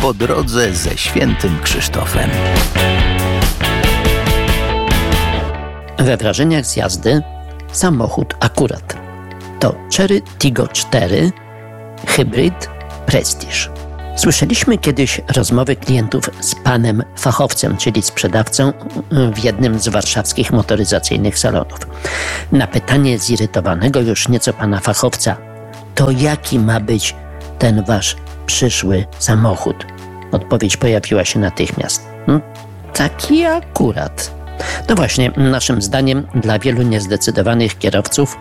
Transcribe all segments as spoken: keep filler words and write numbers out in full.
po drodze ze świętym Krzysztofem. We wrażeniach z jazdy samochód akurat. To Chery Tiggo cztery Hybrid Prestige. Słyszeliśmy kiedyś rozmowy klientów z panem fachowcem, czyli sprzedawcą w jednym z warszawskich motoryzacyjnych salonów. Na pytanie zirytowanego już nieco pana fachowca, to jaki ma być ten wasz przyszły samochód? Odpowiedź pojawiła się natychmiast. No, taki akurat. No właśnie, naszym zdaniem dla wielu niezdecydowanych kierowców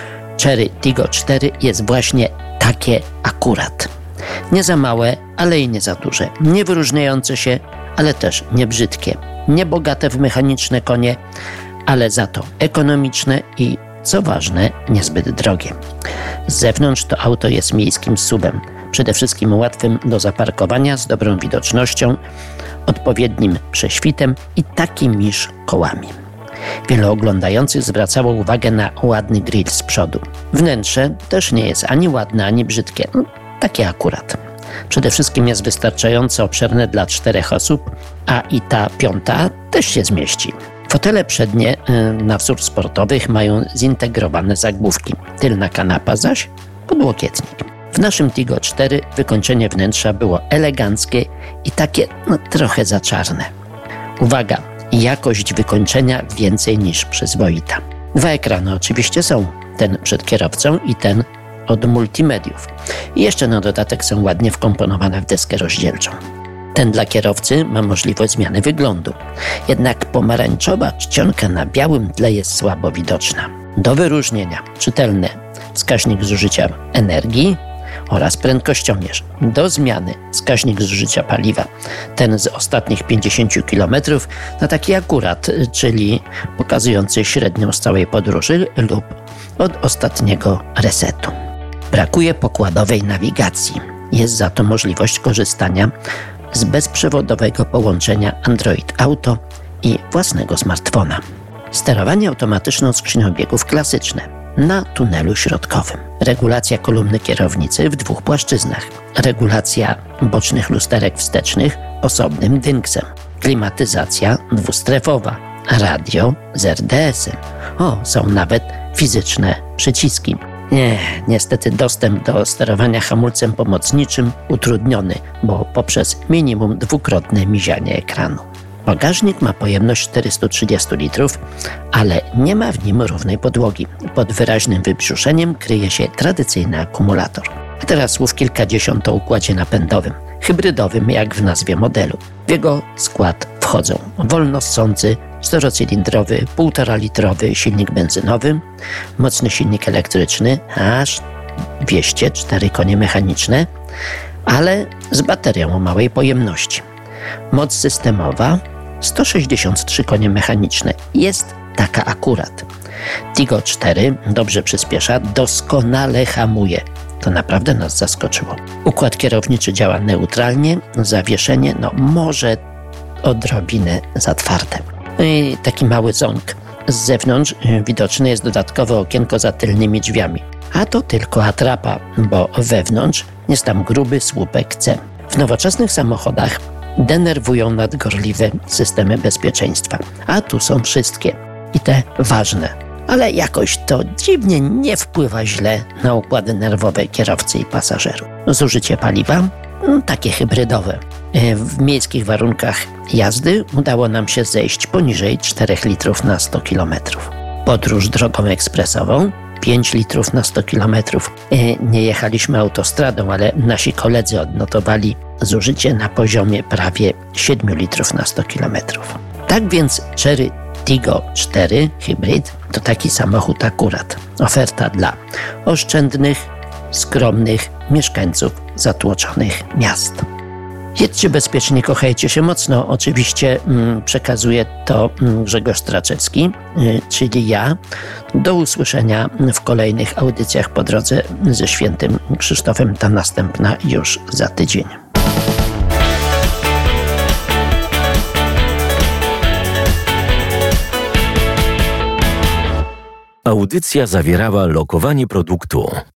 Chery Tiggo cztery jest właśnie takie akurat. Nie za małe, ale i nie za duże. Nie wyróżniające się, ale też nie brzydkie. Nie bogate w mechaniczne konie, ale za to ekonomiczne i, co ważne, niezbyt drogie. Z zewnątrz to auto jest miejskim subem. Przede wszystkim łatwym do zaparkowania, z dobrą widocznością, odpowiednim prześwitem i takimiż kołami. Wielu oglądających zwracało uwagę na ładny grill z przodu. Wnętrze też nie jest ani ładne, ani brzydkie. No, takie akurat. Przede wszystkim jest wystarczająco obszerne dla czterech osób, a i ta piąta też się zmieści. Fotele przednie na wzór sportowych mają zintegrowane zagłówki. Tylna kanapa zaś podłokietnik. W naszym Tiggo cztery wykończenie wnętrza było eleganckie i takie no, trochę za czarne. Uwaga, jakość wykończenia więcej niż przyzwoita. Dwa ekrany oczywiście są, ten przed kierowcą i ten od multimediów. I jeszcze na dodatek są ładnie wkomponowane w deskę rozdzielczą. Ten dla kierowcy ma możliwość zmiany wyglądu. Jednak pomarańczowa czcionka na białym tle jest słabo widoczna. Do wyróżnienia czytelny wskaźnik zużycia energii oraz prędkościomierz. Do zmiany wskaźnik zużycia paliwa. Ten z ostatnich pięćdziesięciu kilometrów na taki akurat, czyli pokazujący średnią z całej podróży lub od ostatniego resetu. Brakuje pokładowej nawigacji. Jest za to możliwość korzystania z bezprzewodowego połączenia Android Auto i własnego smartfona. Sterowanie automatyczną skrzynią biegów klasyczne na tunelu środkowym. Regulacja kolumny kierownicy w dwóch płaszczyznach. Regulacja bocznych lusterek wstecznych osobnym dynksem. Klimatyzacja dwustrefowa. Radio z er de esem. O, są nawet fizyczne przyciski. Nie, niestety dostęp do sterowania hamulcem pomocniczym utrudniony, bo poprzez minimum dwukrotne mizianie ekranu. Bagażnik ma pojemność czterysta trzydzieści litrów, ale nie ma w nim równej podłogi. Pod wyraźnym wybrzuszeniem kryje się tradycyjny akumulator. A teraz słów kilkadziesiąt o układzie napędowym, hybrydowym jak w nazwie modelu. W jego skład wchodzą wolnossący, czterocylindrowy, półtora litrowy silnik benzynowy, mocny silnik elektryczny, aż dwieście cztery konie mechaniczne, ale z baterią o małej pojemności. Moc systemowa sto sześćdziesiąt trzy konie mechaniczne. Jest taka akurat. Tiggo cztery dobrze przyspiesza, doskonale hamuje. To naprawdę nas zaskoczyło. Układ kierowniczy działa neutralnie, zawieszenie no może odrobinę za twarde. I taki mały ząg. Z zewnątrz widoczne jest dodatkowe okienko za tylnymi drzwiami. A to tylko atrapa, bo wewnątrz jest tam gruby słupek C. W nowoczesnych samochodach denerwują nadgorliwe systemy bezpieczeństwa. A tu są wszystkie. I te ważne. Ale jakoś to dziwnie nie wpływa źle na układy nerwowe kierowcy i pasażerów. Zużycie paliwa? No, takie hybrydowe. W miejskich warunkach jazdy udało nam się zejść poniżej czterech litrów na sto kilometrów. Podróż drogą ekspresową pięć litrów na sto kilometrów. Nie jechaliśmy autostradą, ale nasi koledzy odnotowali zużycie na poziomie prawie siedem litrów na sto kilometrów. Tak więc Chery Tiggo cztery Hybrid to taki samochód akurat. Oferta dla oszczędnych, skromnych mieszkańców zatłoczonych miast. Jedźcie bezpiecznie, kochajcie się mocno. Oczywiście mm, przekazuje to mm, Grzegorz Straczewski, y, czyli ja. Do usłyszenia w kolejnych audycjach po drodze ze świętym Krzysztofem. Ta następna już za tydzień. Audycja zawierała lokowanie produktu.